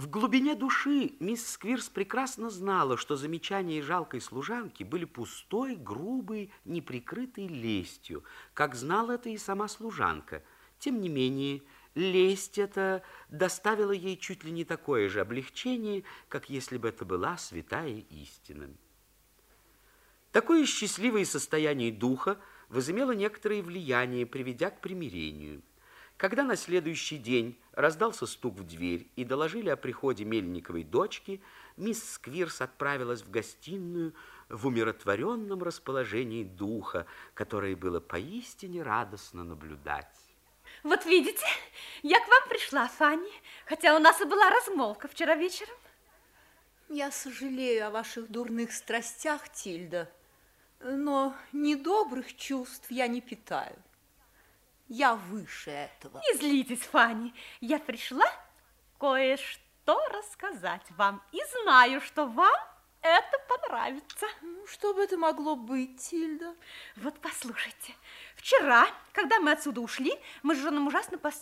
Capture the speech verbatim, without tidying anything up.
В глубине души мисс Сквирс прекрасно знала, что замечания жалкой служанки были пустой, грубой, неприкрытой лестью, как знала это и сама служанка. Тем не менее, лесть эта доставила ей чуть ли не такое же облегчение, как если бы это была святая истина. Такое счастливое состояние духа возымело некоторое влияние, приведя к примирению. Когда на следующий день раздался стук в дверь и доложили о приходе Мельниковой дочки, мисс Сквирс отправилась в гостиную в умиротворенном расположении духа, которое было поистине радостно наблюдать. Вот видите, я к вам пришла, Фанни, хотя у нас и была размолвка вчера вечером. Я сожалею о ваших дурных страстях, Тильда, но недобрых чувств я не питаю. Я выше этого. Не злитесь, Фанни, я пришла кое-что рассказать вам и знаю, что вам это понравится. Ну, что бы это могло быть, Тильда? Вот послушайте, вчера, когда мы отсюда ушли, мы с Джоном ужасно поссорились.